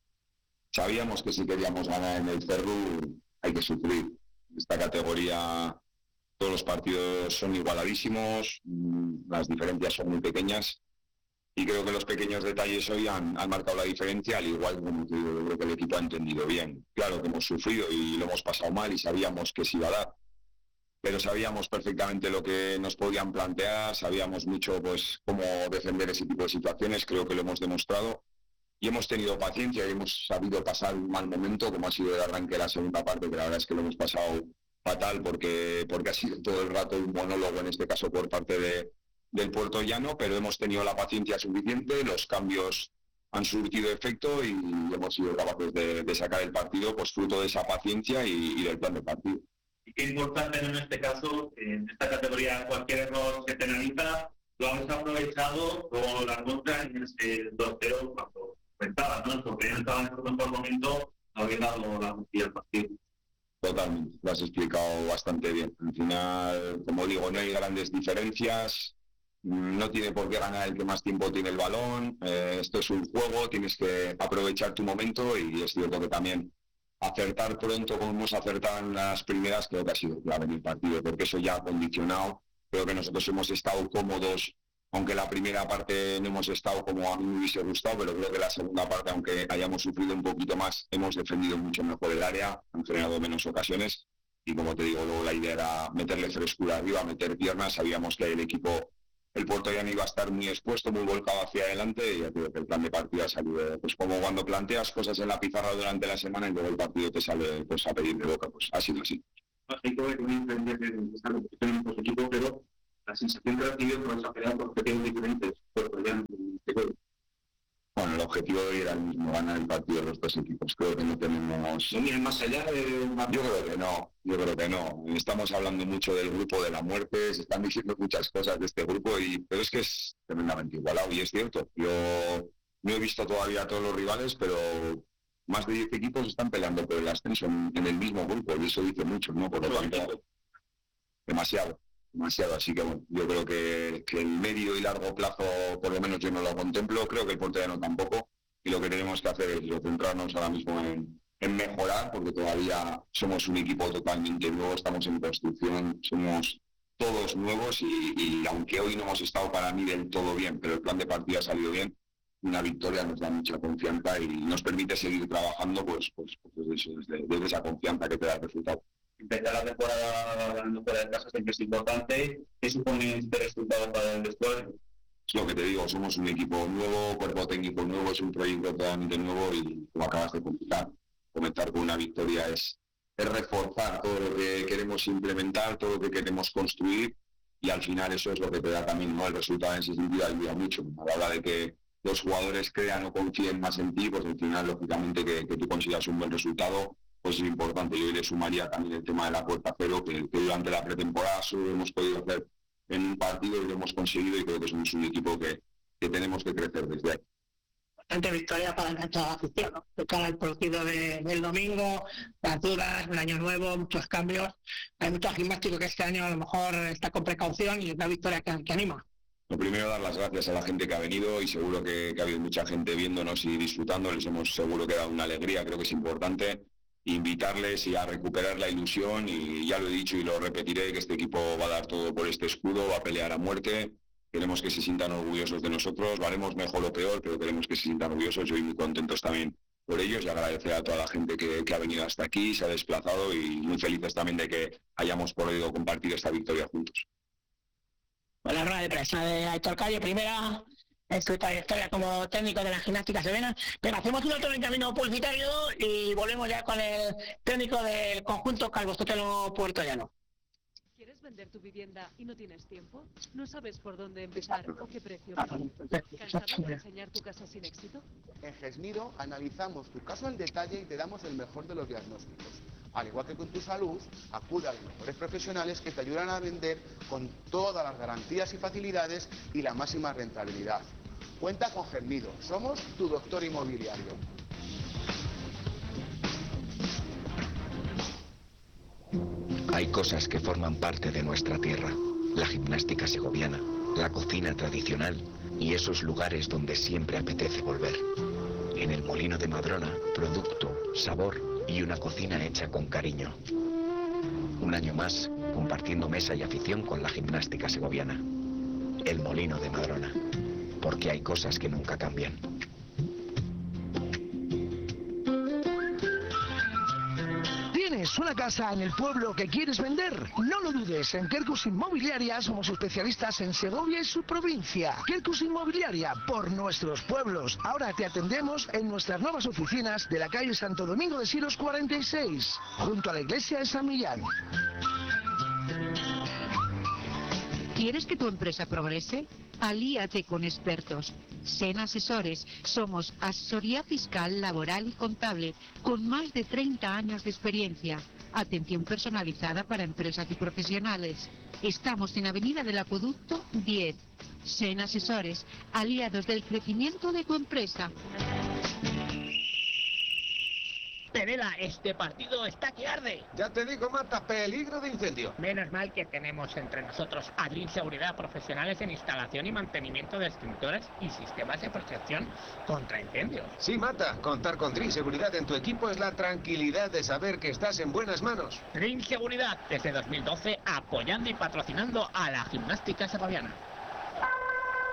Speaker 8: Sabíamos que si queríamos ganar en el Cerrú hay que sufrir. Esta categoría, todos los partidos son igualadísimos, las diferencias son muy pequeñas y creo que los pequeños detalles hoy han, han marcado la diferencia, al igual como te digo, yo creo que el equipo ha entendido bien. Claro que hemos sufrido y lo hemos pasado mal y sabíamos que se iba a dar, pero sabíamos perfectamente lo que nos podían plantear, sabíamos mucho pues cómo defender ese tipo de situaciones, creo que lo hemos demostrado y hemos tenido paciencia y hemos sabido pasar un mal momento como ha sido el arranque de la segunda parte, que la verdad es que lo hemos pasado fatal porque, porque ha sido todo el rato un monólogo, en este caso por parte de, del Puerto Llano, pero hemos tenido la paciencia suficiente, los cambios han surtido efecto y hemos sido capaces de, de sacar el partido pues fruto de esa paciencia y, y del plan de partido.
Speaker 9: Y qué importante en este caso, en esta categoría, cualquier error que penaliza, lo habéis aprovechado con la contra en ese dos cero cuando estaba, ¿no? Porque ya estaba en su mejor momento, habéis dado la justicia al partido.
Speaker 8: Totalmente, lo has explicado bastante bien. Al final, como digo, no hay grandes diferencias, no tiene por qué ganar el que más tiempo tiene el balón, eh, esto es un juego, tienes que aprovechar tu momento y es cierto que también acertar pronto como hemos acertado en las primeras creo que ha sido clave en el partido, porque eso ya ha condicionado. Creo que nosotros hemos estado cómodos aunque la primera parte no hemos estado como a mí me hubiese gustado, pero creo que la segunda parte, aunque hayamos sufrido un poquito más, hemos defendido mucho mejor el área, han generado menos ocasiones y como te digo, luego la idea era meterle frescura arriba, meter piernas, sabíamos que el equipo, el puertollano iba a estar muy expuesto, muy volcado hacia adelante y ya creo que el plan de partido ha salido, pues como cuando planteas cosas en la pizarra durante la semana y luego el partido te sale pues a pedir de boca, pues ha sido así.
Speaker 9: Lógico que no entender que está competiendo en nuestro equipo, pero la sensación que ha recibido con esa pelea por objetivos diferentes, puertollano y
Speaker 8: Bueno, el objetivo de hoy era el mismo, ganar el partido de los dos equipos. Creo que no tenemos...
Speaker 9: ¿No miren más allá de...?
Speaker 8: Yo creo que no, yo creo que no. Estamos hablando mucho del grupo de la muerte, se están diciendo muchas cosas de este grupo, y pero es que es tremendamente igualado, y es cierto. Yo no he visto todavía a todos los rivales, pero más de diez equipos están peleando por el ascenso en, en el mismo grupo, y eso dice mucho, ¿no? Por lo tanto, demasiado. demasiado, así que bueno, yo creo que, que el medio y largo plazo, por lo menos yo no lo contemplo, creo que el portero tampoco, y lo que tenemos que hacer es centrarnos ahora mismo en, en mejorar, porque todavía somos un equipo totalmente nuevo, estamos en construcción, somos todos nuevos, y, y aunque hoy no hemos estado para mí del todo bien, pero el plan de partida ha salido bien, una victoria nos da mucha confianza y nos permite seguir trabajando, pues, pues, pues eso, desde, desde esa confianza que te da el resultado.
Speaker 9: Empezar la temporada ganando fuera de casa siempre es importante. ¿Qué supone este resultado para el vestuario?
Speaker 8: Es lo que te digo, somos un equipo nuevo, cuerpo técnico nuevo, es un proyecto totalmente nuevo y como acabas de comentar, comenzar con una victoria es, es reforzar todo lo que queremos implementar, todo lo que queremos construir, y al final eso es lo que te da también, ¿no? El resultado en ese sentido ayuda mucho. A la hora de que los jugadores crean o confíen más en ti, pues al final, lógicamente, que, que tú consigas un buen resultado, pues es importante. Yo le sumaría también el tema de la puerta cero, que, que durante la pretemporada solo hemos podido hacer en un partido y lo hemos conseguido, y creo que somos un equipo que, que tenemos que crecer desde ahí.
Speaker 2: Bastante victoria para enganchar a la afición, ¿no? De cara al partido de, del domingo, las dudas, un año nuevo, muchos cambios. Hay muchos gimnásticos que este año a lo mejor está con precaución y es una victoria que, que anima.
Speaker 8: Lo primero, dar las gracias a la gente que ha venido, y seguro que, que ha habido mucha gente viéndonos y disfrutando. Les hemos seguro que dado una alegría, creo que es importante invitarles y a recuperar la ilusión, y ya lo he dicho y lo repetiré, que este equipo va a dar todo por este escudo, va a pelear a muerte. Queremos que se sientan orgullosos de nosotros, valemos mejor o peor, pero queremos que se sientan orgullosos, y muy contentos también por ellos, y agradecer a toda la gente que, que ha venido hasta aquí, se ha desplazado, y muy felices también de que hayamos podido compartir esta victoria juntos.
Speaker 2: La rueda de prensa de Aitor Calle, primera en su trayectoria como técnico de la gimnástica sevillana, pero hacemos un alto en camino publicitario y volvemos ya con el técnico del conjunto Calvo Sotelo puertollano.
Speaker 10: ¿Quieres vender tu vivienda y no tienes tiempo? ¿No sabes por dónde empezar o qué precio pagar? ¿Cansado de enseñar tu casa sin éxito?
Speaker 11: En Gesnido analizamos tu caso en detalle y te damos el mejor de los diagnósticos. Al igual que con tu salud, acude a los mejores profesionales que te ayudarán a vender con todas las garantías y facilidades y la máxima rentabilidad. Cuenta con Gesnido, somos tu doctor inmobiliario.
Speaker 12: Hay cosas que forman parte de nuestra tierra, la gimnástica segoviana, la cocina tradicional y esos lugares donde siempre apetece volver. En el Molino de Madrona, producto, sabor y una cocina hecha con cariño. Un año más, compartiendo mesa y afición con la gimnástica segoviana. El Molino de Madrona, porque hay cosas que nunca cambian.
Speaker 13: ¿Tienes una casa en el pueblo que quieres vender? No lo dudes, en Quercus Inmobiliaria somos especialistas en Segovia y su provincia. Quercus Inmobiliaria, por nuestros pueblos. Ahora te atendemos en nuestras nuevas oficinas de la calle Santo Domingo de Silos cuarenta y seis, junto a la iglesia de San Millán.
Speaker 14: ¿Quieres que tu empresa progrese? Alíate con expertos. Sen Asesores. Somos asesoría fiscal, laboral y contable con más de treinta años de experiencia. Atención personalizada para empresas y profesionales. Estamos en Avenida del Acueducto diez. Sen Asesores. Aliados del crecimiento de tu empresa.
Speaker 2: Perela, este partido está que arde.
Speaker 15: Ya te digo, Marta, peligro de incendio.
Speaker 2: Menos mal que tenemos entre nosotros a Dream Seguridad, profesionales en instalación y mantenimiento de extintores y sistemas de protección contra incendios.
Speaker 15: Sí, Marta, contar con Dream Seguridad en tu equipo es la tranquilidad de saber que estás en buenas manos.
Speaker 2: Dream Seguridad, desde dos mil doce, apoyando y patrocinando a la gimnástica segoviana.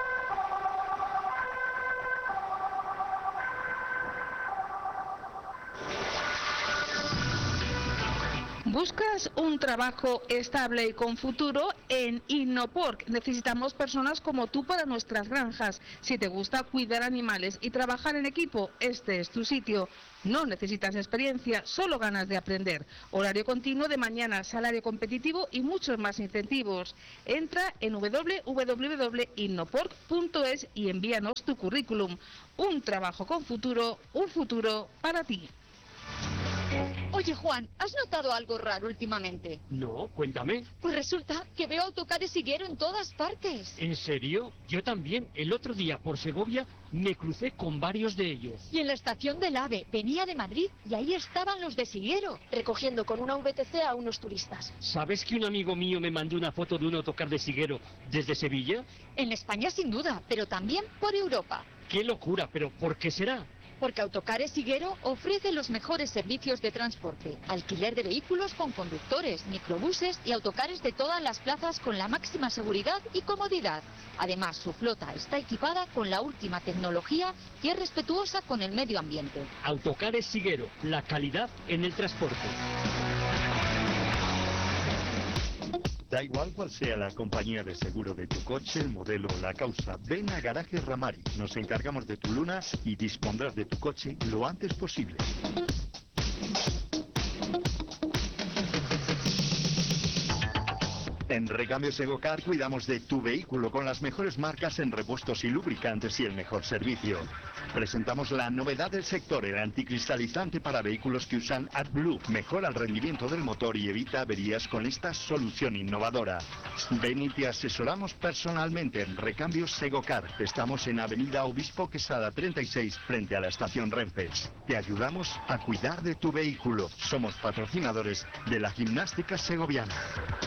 Speaker 16: ¿Buscas un trabajo estable y con futuro? En Innopork necesitamos personas como tú para nuestras granjas. Si te gusta cuidar animales y trabajar en equipo, este es tu sitio. No necesitas experiencia, solo ganas de aprender. Horario continuo de mañana, salario competitivo y muchos más incentivos. Entra en doble u doble u doble u punto innopork punto es y envíanos tu currículum. Un trabajo con futuro, un futuro para ti.
Speaker 17: Oye, Juan, ¿has notado algo raro últimamente?
Speaker 18: No, cuéntame.
Speaker 17: Pues resulta que veo autocares Siguero en todas partes.
Speaker 18: ¿En serio? Yo también. El otro día por Segovia me crucé con varios de ellos.
Speaker 17: Y en la estación del AVE venía de Madrid y ahí estaban los de Siguero, recogiendo con una V T C a unos turistas.
Speaker 18: ¿Sabes que un amigo mío me mandó una foto de un autocar de Siguero desde Sevilla?
Speaker 17: En España sin duda, pero también por Europa.
Speaker 18: ¡Qué locura! ¿Pero por qué será?
Speaker 17: Porque Autocares Siguero ofrece los mejores servicios de transporte, alquiler de vehículos con conductores, microbuses y autocares de todas las plazas con la máxima seguridad y comodidad. Además, su flota está equipada con la última tecnología y es respetuosa con el medio ambiente.
Speaker 18: Autocares Siguero, la calidad en el transporte.
Speaker 19: Da igual cual sea la compañía de seguro de tu coche, el modelo o la causa, ven a Garajes Ramari. Nos encargamos de tu luna y dispondrás de tu coche lo antes posible. En Recambios Segocar cuidamos de tu vehículo con las mejores marcas en repuestos y lubricantes y el mejor servicio. Presentamos la novedad del sector, el anticristalizante para vehículos que usan AdBlue. Mejora el rendimiento del motor y evita averías con esta solución innovadora. Ven y te asesoramos personalmente en Recambios Segocar. Estamos en Avenida Obispo Quesada treinta y seis, frente a la estación Renfe. Te ayudamos a cuidar de tu vehículo. Somos patrocinadores de la gimnástica segoviana.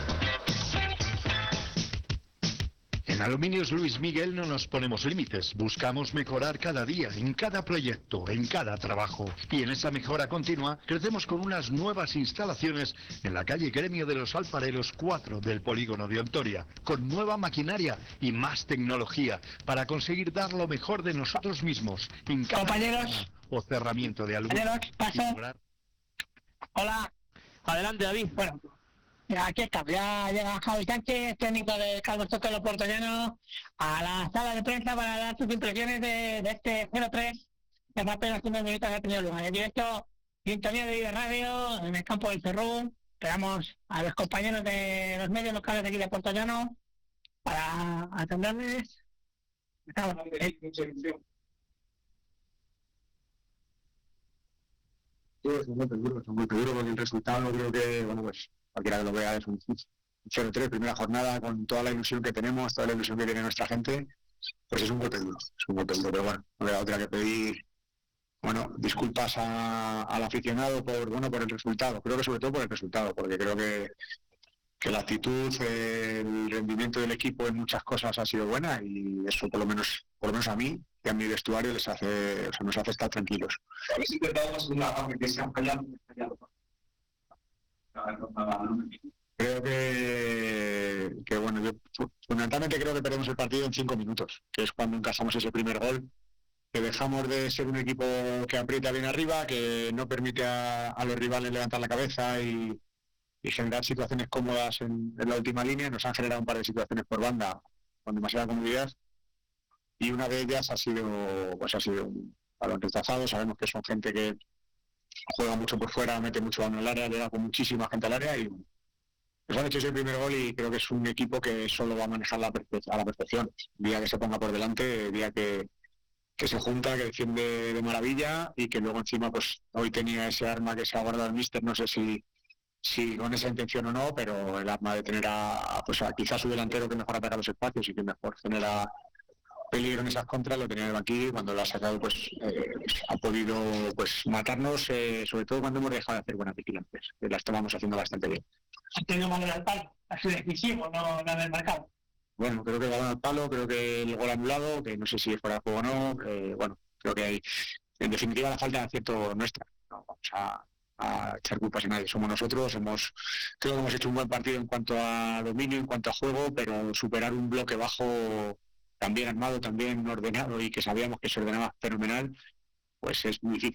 Speaker 19: En Aluminios Luis Miguel no nos ponemos límites, buscamos mejorar cada día, en cada proyecto, en cada trabajo. Y en esa mejora continua crecemos con unas nuevas instalaciones en la calle Gremio de los Alfareros cuatro del polígono de Ontoria, con nueva maquinaria y más tecnología para conseguir dar lo mejor de nosotros mismos en cada
Speaker 2: Compañeros.
Speaker 19: o cerramiento de aluminio.
Speaker 2: Compañeros, paso. Hola.
Speaker 3: Adelante, David.
Speaker 2: Bueno. Ya, aquí estamos, ya llega Javi Sánchez, técnico de Calvos Toque Los Portollanos, a la sala de prensa para dar sus impresiones de, de este cero tres, que hace apenas unos minutos que ha tenido lugar. En directo, sintonía de Vive Radio, en el campo del Ferrú. Esperamos a los compañeros de los medios locales de aquí de Portollano para atenderles. Estamos.
Speaker 20: Sí, es muy duro, es muy duro porque el resultado creo que, bueno, pues cualquiera que lo vea es un cero tres, primera jornada con toda la ilusión que tenemos, toda la ilusión que tiene nuestra gente, pues es un golpe duro, es un golpe duro, pero bueno, no queda otra que pedir, bueno, disculpas a, al aficionado por, bueno, por el resultado, creo que sobre todo por el resultado, porque creo que, que la actitud, el rendimiento del equipo en muchas cosas ha sido buena y eso por lo menos, por lo menos a mí y a mi vestuario les hace, o sea, nos hace estar tranquilos.
Speaker 9: ¿Habéis intentado más una parte que se han fallado?
Speaker 20: Creo que, que bueno, yo fundamentalmente creo que perdemos el partido en cinco minutos, que es cuando encajamos ese primer gol, que dejamos de ser un equipo que aprieta bien arriba, que no permite a, a los rivales levantar la cabeza y, y generar situaciones cómodas en, en la última línea. Nos han generado un par de situaciones por banda con demasiada comodidad y una de ellas ha sido, pues ha sido un balón rechazado. Sabemos que son gente que juega mucho por fuera, mete mucho balón al área, le da con muchísima gente al área y nos han hecho ese primer gol y creo que es un equipo que solo va a manejar la perfe- a la perfección. Día que se ponga por delante, día que, que se junta, que defiende de maravilla y que luego encima pues hoy tenía ese arma que se ha guardado el míster, no sé si, si con esa intención o no, pero el arma de tener a, pues a quizás su delantero que mejor ataca los espacios y que mejor genera peligro en esas contras, lo tenía aquí, cuando lo ha sacado pues eh, ha podido pues matarnos, eh, sobre todo cuando hemos dejado de hacer buenas vigilancias, que las estábamos haciendo bastante bien.
Speaker 2: Ha tenido balón al palo, ha sido decisivo, no, no haber marcado.
Speaker 20: Bueno, creo que el balón al palo, creo que el gol anulado, que no sé si es fuera de juego o no, eh, bueno, creo que hay, en definitiva la falta de acierto nuestra, no vamos a, a echar culpas a nadie, somos nosotros, hemos, creo que hemos hecho un buen partido en cuanto a dominio, en cuanto a juego, pero superar un bloque bajo también armado, también ordenado y que sabíamos que se ordenaba fenomenal, pues es muy difícil.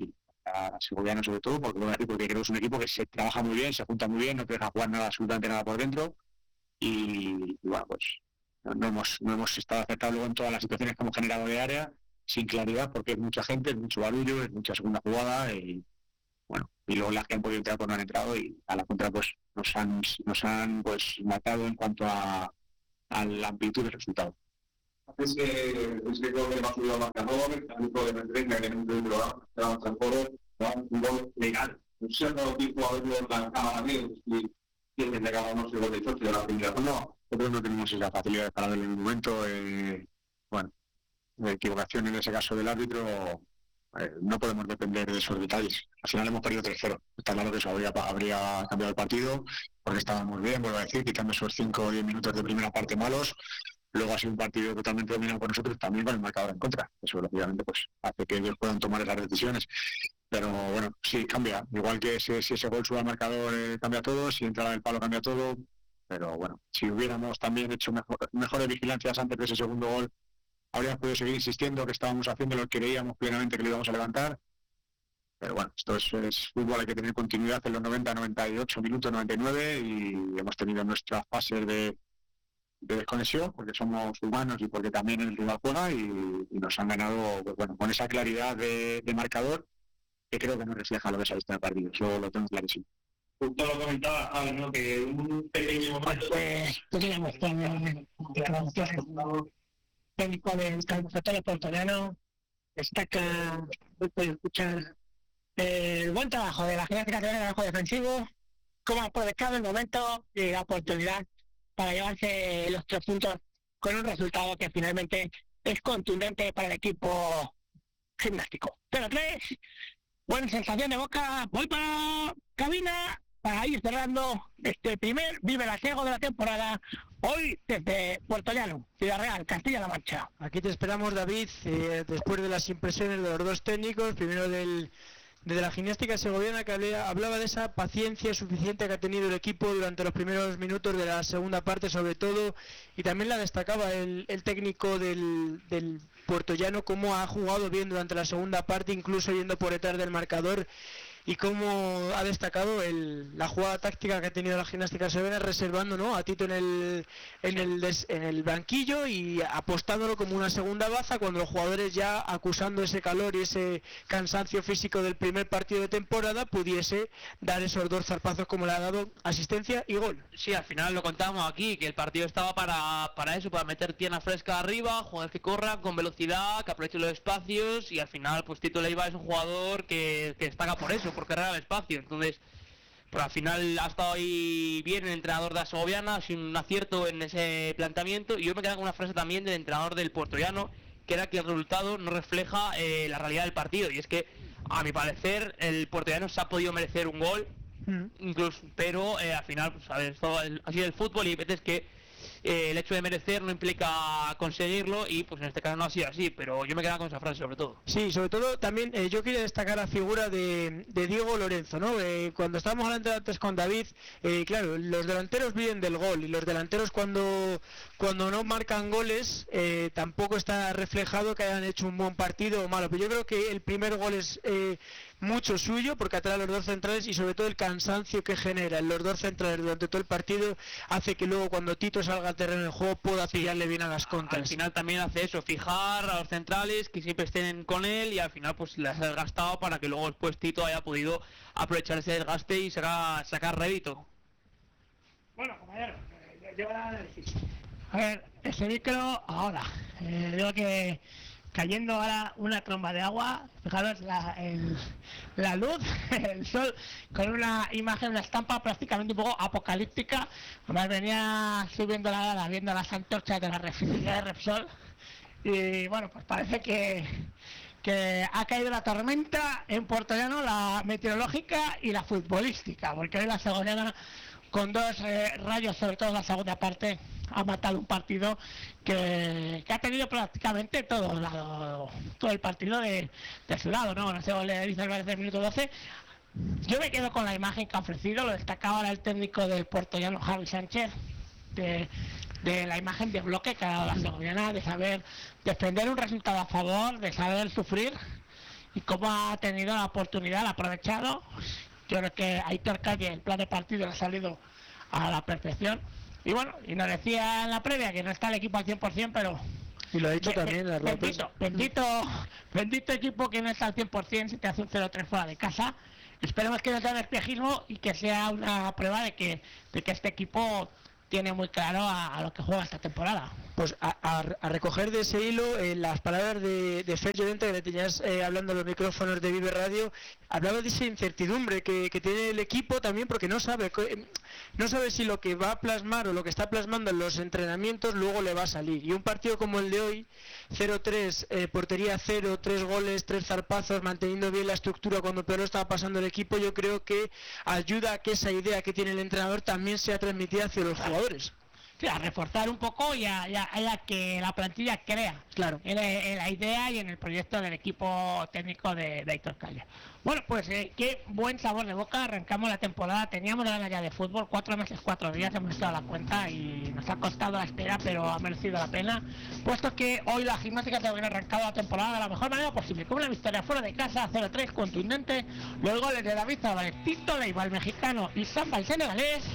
Speaker 20: a Segoviano sobre todo, porque, bueno, porque creo que es un equipo que se trabaja muy bien, se junta muy bien, no te deja jugar nada, absolutamente nada por dentro, y, y bueno, pues no hemos, no hemos estado acertados luego en todas las situaciones que hemos generado de área, sin claridad, porque es mucha gente, es mucho barullo, es mucha segunda jugada, y bueno, y luego las que han podido entrar pues no han entrado, y a la contra pues nos han, nos han pues matado en cuanto a, a la amplitud del resultado.
Speaker 8: Es que, es que creo que hemos subido al marcador, el único de Medellín, que en un programa, se va a transformar, un gol legal. No sé si no tipo haberlo lanzado a mí, y tienen de cada uno se gol de choque de la primera.
Speaker 20: No, nosotros no tenemos esa facilidad para verlo en un momento. Eh, bueno, de equivocación en ese caso del árbitro, eh, no podemos depender de esos detalles. Al final hemos perdido tres cero. Está claro que eso habría, habría cambiado el partido, porque estábamos bien, vuelvo a decir, quitando esos cinco o diez minutos de primera parte malos. Luego ha sido un partido totalmente dominado por nosotros, también con el marcador en contra. Eso, lógicamente, pues hace que ellos puedan tomar esas decisiones. Pero bueno, sí, cambia. Igual que si, si ese gol sube al marcador, eh, cambia todo. Si entra el palo, cambia todo. Pero bueno, si hubiéramos también hecho mejor, mejores vigilancias antes de ese segundo gol, habríamos podido seguir insistiendo que estábamos haciendo lo que creíamos plenamente que lo íbamos a levantar. Pero bueno, esto es, es fútbol, hay que tener continuidad en los noventa, noventa y ocho minutos, noventa y nueve, y hemos tenido nuestras fases de de desconexión, porque somos humanos y porque también el rival juega, y, y nos han ganado, pues bueno, con esa claridad de, de marcador que creo que no refleja lo que se ha visto en el partido. Yo lo tengo clarísimo.
Speaker 9: Justo lo comentaba, Javi, ¿no? Que un pequeño momento...
Speaker 2: Pues teníamos que el técnico del Calvotero portugués destaca, puede escuchar el buen trabajo de la gimnástica, el trabajo defensivo, cómo ha aprovechado el momento y la oportunidad para llevarse los tres puntos con un resultado que finalmente es contundente para el equipo gimnástico. cero tres, buena sensación de boca, voy para cabina para ir cerrando este primer Vive la Sego de la temporada, hoy desde Puerto Llano, Ciudad Real, Castilla-La Mancha.
Speaker 1: Aquí te esperamos, David, eh, después de las impresiones de los dos técnicos, primero del... desde la gimnástica segoviana, que hablaba de esa paciencia suficiente que ha tenido el equipo durante los primeros minutos de la segunda parte sobre todo, y también la destacaba el, el técnico del, del puertollano, cómo ha jugado bien durante la segunda parte, incluso yendo por detrás del marcador, y cómo ha destacado el, la jugada táctica que ha tenido la gimnástica segoviana, reservando, ¿no?, a Tito en el, en, el des, en el banquillo y apostándolo como una segunda baza, cuando los jugadores, ya acusando ese calor y ese cansancio físico del primer partido de temporada, pudiese dar esos dos zarpazos como le ha dado, asistencia y gol.
Speaker 3: Sí, al final lo contábamos aquí, que el partido estaba para, para eso, para meter pierna fresca arriba, jugadores que corran con velocidad, que aprovechen los espacios, y al final pues Tito Leiva es un jugador que, que destaca por eso, por cargar el espacio. Entonces, pues al final ha estado ahí bien el entrenador de la segoviana, ha sido un acierto en ese planteamiento, y yo me quedo con una frase también del entrenador del puertollano, que era que el resultado no refleja eh, la realidad del partido, y es que, a mi parecer, el puertollano se ha podido merecer un gol, mm. incluso, pero eh, al final, pues a ver, esto ha sido el fútbol, y hay veces que Eh, el hecho de merecer no implica conseguirlo, y pues en este caso no ha sido así, pero yo me quedaba con esa frase sobre todo.
Speaker 1: Sí, sobre todo también eh, yo quería destacar la figura de, de Diego Lorenzo, ¿no? Eh, cuando estábamos hablando antes con David, eh, claro, los delanteros viven del gol, y los delanteros cuando cuando no marcan goles eh, tampoco está reflejado que hayan hecho un buen partido o malo, pero yo creo que el primer gol es eh, mucho suyo, porque atrae a los dos centrales, y sobre todo el cansancio que genera en los dos centrales durante todo el partido hace que luego cuando Tito salga al terreno del juego pueda pillarle bien a las contras.
Speaker 3: Al final también hace eso, fijar a los centrales que siempre estén con él, y al final pues les ha desgastado para que luego después Tito haya podido aprovechar ese desgaste y sacar, sacar rédito.
Speaker 2: Bueno, compañero, yo voy a decir, a ver, ese micro ahora, eh, digo que cayendo ahora una tromba de agua, fijaros la, el, la luz, el sol, con una imagen, una estampa prácticamente un poco apocalíptica. Además venía subiendo la grada, viendo las antorchas de la refinería de Repsol, y bueno, pues parece que, que ha caído la tormenta en Puerto Llano, la meteorológica y la futbolística, porque hoy la segoviana, con dos eh, rayos, sobre todo en la segunda parte, ha matado un partido que, que ha tenido prácticamente todo, lado, todo el partido de, de su lado, ¿no? No sé, le dice el el minuto doce. Yo me quedo con la imagen que ha ofrecido, lo destacaba ahora el técnico del puertollano, Javi Sánchez, de, de la imagen de bloque que ha dado la segoviana, de saber defender un resultado a favor, de saber sufrir, y cómo ha tenido la oportunidad, la ha aprovechado. Yo creo que a Aitor Calle el plan de partido le ha salido a la perfección. Y bueno, y nos decía en la previa que no está el equipo al cien por ciento, pero...
Speaker 1: Y lo ha dicho
Speaker 2: be-
Speaker 1: también la rueda de
Speaker 2: bendito, bendito, bendito equipo que no está al cien por ciento si te hace un cero tres fuera de casa. Esperemos que no sea un espejismo y que sea una prueba de que, de que este equipo tiene muy claro a, a lo que juega esta temporada.
Speaker 1: Pues a, a- a recoger de ese hilo eh, las palabras de, de Fer Llorente, que le tenías eh, hablando a los micrófonos de Vive Radio, hablaba de esa incertidumbre que, que tiene el equipo también, porque no sabe eh, no sabe si lo que va a plasmar o lo que está plasmando en los entrenamientos luego le va a salir. Y un partido como el de hoy, cero tres, eh, portería cero, tres goles, tres zarpazos, manteniendo bien la estructura cuando peor lo estaba pasando el equipo, yo creo que ayuda a que esa idea que tiene el entrenador también sea transmitida hacia los jugadores.
Speaker 2: Sí, a reforzar un poco y a, y a- y a que la plantilla crea
Speaker 1: claro.
Speaker 2: en, la- en la idea y en el proyecto del equipo técnico de, de Aitor Calle. Bueno, pues eh, qué buen sabor de boca, arrancamos la temporada, teníamos ganas ya de fútbol, cuatro meses, cuatro días, hemos echado la cuenta y nos ha costado la espera, pero ha merecido la pena, puesto que hoy la gimnástica se había arrancado la temporada de la mejor manera posible, con una victoria fuera de casa, cero tres, contundente, los goles de David Zabalez, Tito Leiva, el mexicano, y Samba, el senegalés.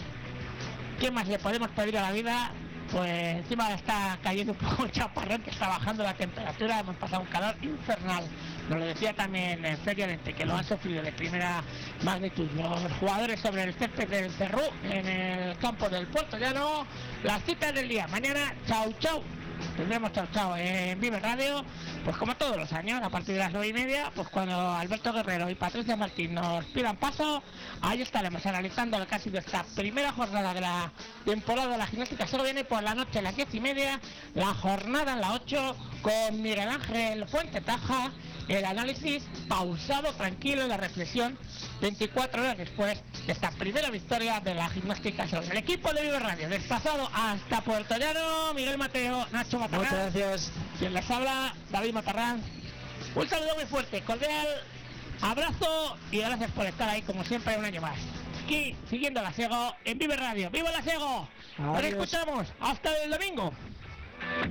Speaker 2: ¿Qué más le podemos pedir a la vida? Pues encima está cayendo un poco el chaparrón, que está bajando la temperatura, hemos pasado un calor infernal. Nos lo decía también en Feriamente, que lo han sufrido de primera magnitud. Los jugadores sobre el césped del Cerrú, en el campo del Puerto Llano. Las citas del día, mañana, chau chau. Tendremos chau chau en Vive Radio, pues como todos los años, a partir de las nueve y media, pues cuando Alberto Guerrero y Patricia Martín nos pidan paso, ahí estaremos analizando lo que ha sido esta primera jornada de la temporada de la gimnástica segoviana, y por la noche a las diez y media, la jornada en la ocho, con Miguel Ángel Fuente Taja, el análisis pausado, tranquilo, y la reflexión veinticuatro horas después de esta primera victoria de la gimnástica sobre el equipo de Vive Radio, desplazado hasta Puerto Llano. Miguel Mateo, Nacho Matarrán.
Speaker 1: Muchas gracias.
Speaker 2: Quien les habla, David Matarrán. Un saludo muy fuerte, cordial abrazo y gracias por estar ahí como siempre un año más. Aquí, siguiendo la Sego en Vive Radio. ¡Viva la Sego! Nos
Speaker 1: Adiós.
Speaker 2: escuchamos. Hasta el domingo.